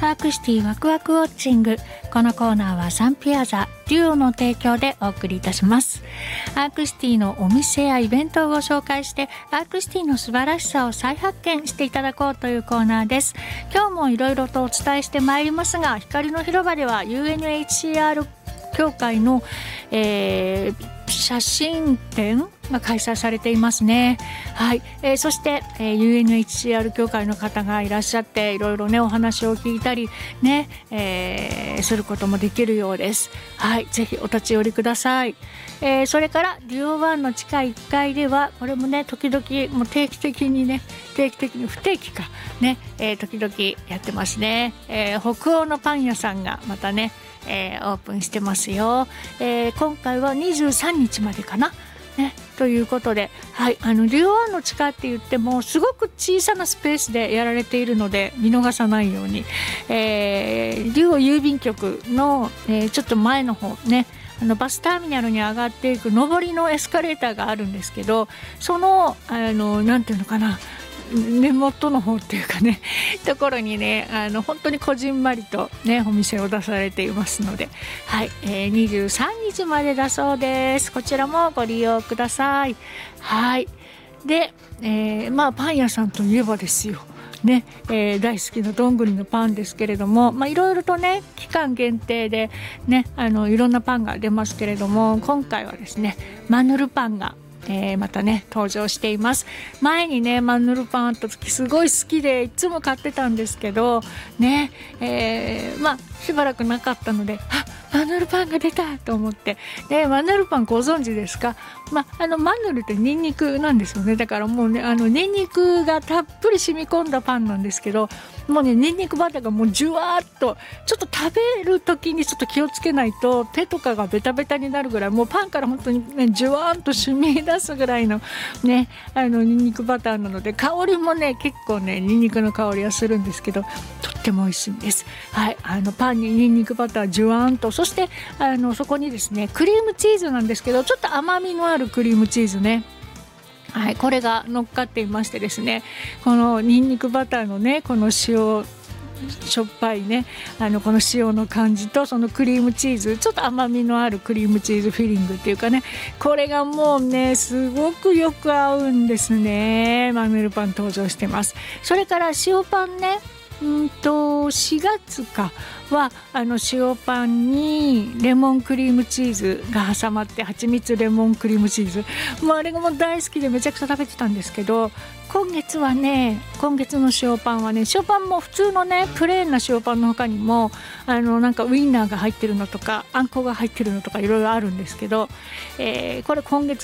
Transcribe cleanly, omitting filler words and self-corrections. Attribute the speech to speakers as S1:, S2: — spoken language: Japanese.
S1: アークシティワクワクウォッチング。このコーナーはサンピアザデュオの提供でお送りいたします。アークシティのお店やイベントをご紹介してアークシティの素晴らしさを再発見していただこうというコーナーです。今日もいろいろとお伝えしてまいりますが、光の広場では UNHCR 協会の、写真展が開催されていますね。はい、そして、UNHCR 協会の方がいらっしゃっていろいろねお話を聞いたりね、することもできるようです。はい、ぜひお立ち寄りください。それからデュオ1の地下1階ではこれもね時々もう定期的に不定期かね、時々やってますね。北欧のパン屋さんがまたねオープンしてますよ。今回は23日までかな、ね、ということで、はい、デュオ1の地下って言ってもすごく小さなスペースでやられているので見逃さないように、デュオ郵便局の、ちょっと前の方ね、バスターミナルに上がっていく上りのエスカレーターがあるんですけど、そのなんていうのかな、根元の方っていうかねところにね本当にこじんまりとねお店を出されていますので、はい、23日までだそうです。こちらもご利用ください。はい。で、パン屋さんといえばですよね、大好きなどんぐりのパンですけれども、いろいろとね期間限定でねいろんなパンが出ますけれども、今回はですねマヌルパンがまたね登場しています。前にねマヌルパンあった時すごい好きでいつも買ってたんですけどね、しばらくなかったのでマヌルパンが出たと思って、でマヌルパンご存知ですか？マヌルってニンニクなんですよね。だからもうねニンニクがたっぷり染み込んだパンなんですけど、もうねニンニクバターがもうジュワーっと、ちょっと食べる時にちょっと気をつけないと手とかがベタベタになるぐらい、もうパンから本当にねジュワーっと染み出すぐらいのねニンニクバターなので、香りもね結構ねニンニクの香りはするんですけどとっても美味しいんです。はい、パンにニンニクバタージュワーンと、そしてそこにですねクリームチーズなんですけど、ちょっと甘みのあるクリームチーズね、はい、これが乗っかっていましてですね、このニンニクバターのねこの塩しょっぱいねこの塩の感じとそのクリームチーズ、ちょっと甘みのあるクリームチーズフィリングっていうかね、これがもうねすごくよく合うんですね。マヌルパン登場してます。それから塩パンね、4月かは塩パンにレモンクリームチーズが挟まって、蜂蜜レモンクリームチーズ、あれがもう大好きでめちゃくちゃ食べてたんですけど、今月の塩パンはね、塩パンも普通のねプレーンな塩パンの他にもなんかウインナーが入ってるのとかあんこが入ってるのとかいろいろあるんですけど、これ今月